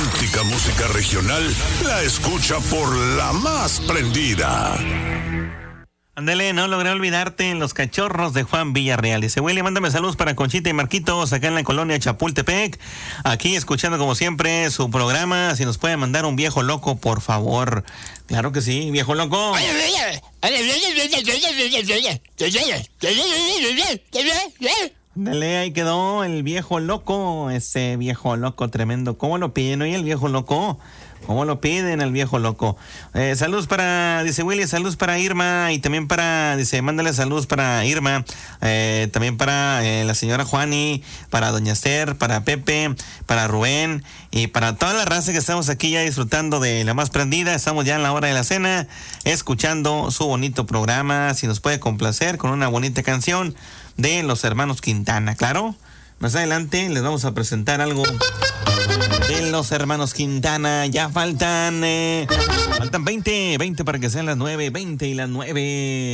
auténtica música regional la escucha por la más prendida. Ándale, no logré olvidarte, Los Cachorros de Juan Villarreal. Dice, Willy, mándame saludos para Conchita y Marquitos acá en la colonia Chapultepec. Aquí escuchando como siempre su programa. Si nos puede mandar un viejo loco, por favor. Claro que sí, viejo loco. Ándale, ahí quedó el viejo loco. Ese viejo loco tremendo. ¿Cómo lo piden hoy el viejo loco? ¿Cómo lo piden al viejo loco? Saludos para, dice Willy, saludos para Irma y también para, dice, mándale saludos para Irma, también para la señora Juani, para doña Esther, para Pepe, para Rubén y para toda la raza que estamos aquí ya disfrutando de La Más Prendida. Estamos ya en la hora de la cena, escuchando su bonito programa. Si nos puede complacer con una bonita canción de los hermanos Quintana, claro. Más adelante les vamos a presentar algo de los hermanos Quintana. Ya faltan 20 para que sean las 9:20 y las 9.